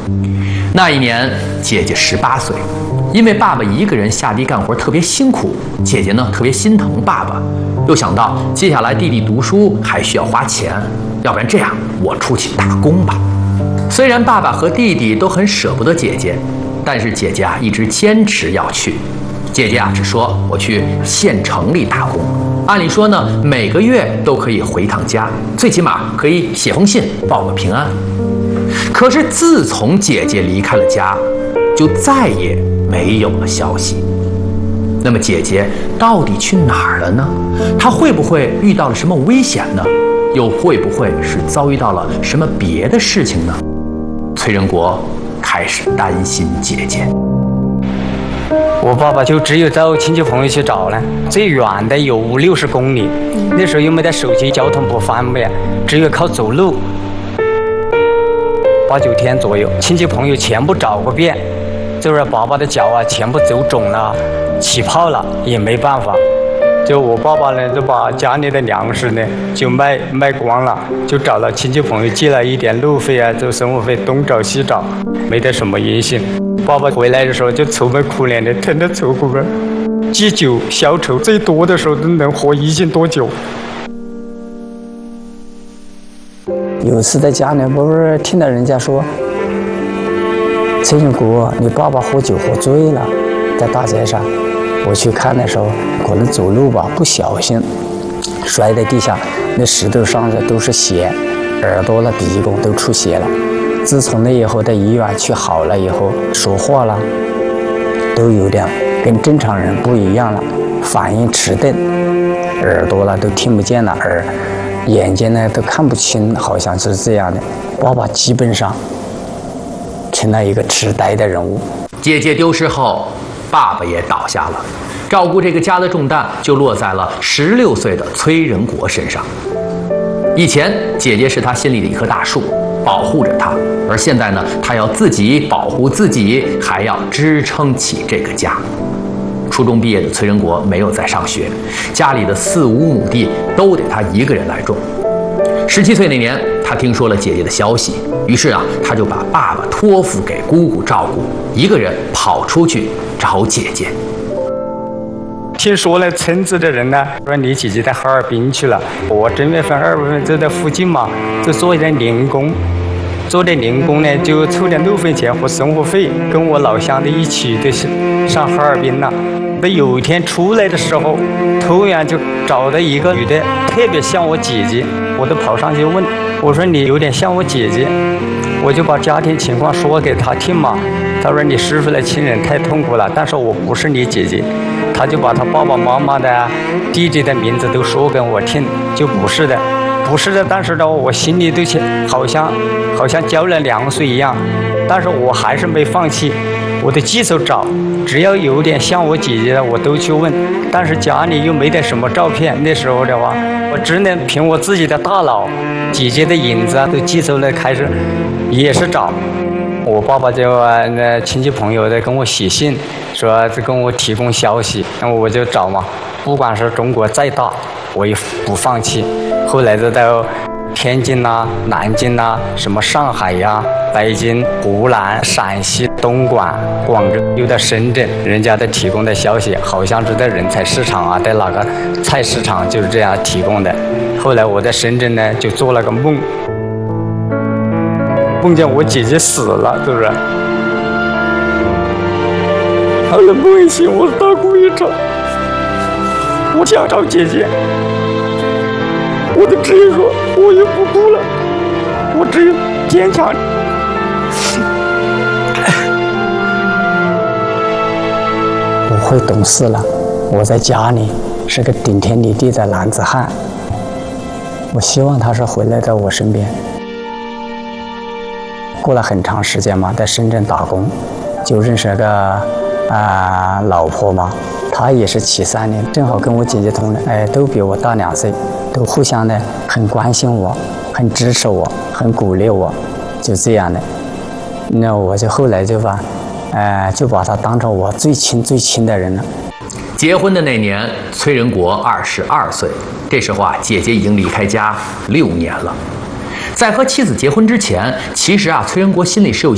那一年，姐姐18岁，因为爸爸一个人下地干活特别辛苦，姐姐呢特别心疼爸爸，又想到接下来弟弟读书还需要花钱，要不然这样，我出去打工吧。虽然爸爸和弟弟都很舍不得姐姐，但是姐姐一直坚持要去。姐姐只说我去县城里打工，按理说呢，每个月都可以回趟家，最起码可以写封信报个平安。可是自从姐姐离开了家，就再也没有了消息。那么姐姐到底去哪儿了呢？她会不会遇到了什么危险呢？又会不会是遭遇到了什么别的事情呢？崔仁国开始担心姐姐。 我爸爸就只有找亲戚朋友去找了，最远的有50-60公里，那时候又没得手机，交通不方便，只有靠走路。8-9天左右，亲戚朋友全部找过遍，就是爸爸的脚全部走肿了，起泡了，也没办法。就我爸爸呢，就把家里的粮食呢就卖光了，就找了亲戚朋友借了一点路费就生活费，东找西找，没得什么音信。爸爸回来的时候就愁眉苦脸的，疼得愁苦个。祭酒消愁，最多的时候都能活1斤多久。 有一次在家里，不是听到人家说，崔仁国，你爸爸喝酒喝醉了，在大街上。我去看的时候，可能走路吧不小心，摔在地下，那石头上的都是血，耳朵了、鼻孔都出血了。自从那以后，在医院去好了以后，说话了，都有点跟正常人不一样了，反应迟钝，耳朵了都听不见了，眼睛呢都看不清，好像是这样的。爸爸基本上成了一个痴呆的人物。 姐姐丢失后，爸爸也倒下了，照顾这个家的重担就落在了16岁的崔仁国身上。以前姐姐是他心里的一棵大树，保护着他，而现在呢，他要自己保护自己，还要支撑起这个家。初中毕业的崔仁国没有再上学，家里的4-5亩地都得他一个人来种。17岁那年，他听说了姐姐的消息，于是他就把爸爸托付给姑姑照顾，一个人跑出去找姐姐。 听说了村子的人呢，说你姐姐在哈尔滨去了。我1月份、2月份就在附近嘛，就做一点零工。做点零工呢，就凑点路费钱和生活费，跟我老乡的一起的上哈尔滨了。那有一天出来的时候，突然就找到一个女的，特别像我姐姐，我都跑上去问，我说你有点像我姐姐，我就把家庭情况说给她听嘛。她说你失去了亲人太痛苦了，但是我不是你姐姐。她就把她爸爸妈妈的、弟弟的名字都说给我听，就不是的。不是的，但是呢，我心里都好像浇了凉水一样，但是我还是没放弃，我都继续找，只要有点像我姐姐的，我都去问，但是家里又没得什么照片，那时候的话，我只能凭我自己的大脑，姐姐的影子都记住了，开始也是找。我爸爸就亲戚朋友的跟我写信，说就跟我提供消息，那么我就找嘛，不管是中国再大，我也不放弃。后来就到天津南京什么上海北京、湖南、陕西、东莞、广州，又到深圳，人家的提供的消息好像是在人才市场在哪个菜市场就是这样提供的。后来我在深圳呢，就做了个梦，梦见我姐姐死了，是不是？后来梦醒，我大哭一场，我想找姐姐。我就只有说，我也不哭了，我只有坚强。 我会懂事了，我在家里是个顶天立地的男子汉。我希望他是回来到我身边。过了很长时间嘛，在深圳打工，就认识了个老婆嘛。她也是73年，正好跟我姐姐同龄，都比我大2岁，都互相的很关心我，很支持我，很鼓励我，就这样的。那我就后来就把她当成我最亲的人了。 结婚的那年，崔仁国22岁，这时候姐姐已经离开家6年了。在和妻子结婚之前，其实崔仁国心里是有